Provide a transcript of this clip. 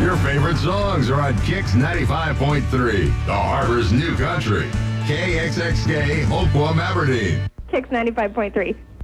Your favorite songs are on Kix 95.3, the Harbor's new country. KXXK, Oakwood, Aberdeen. Kix 95.3.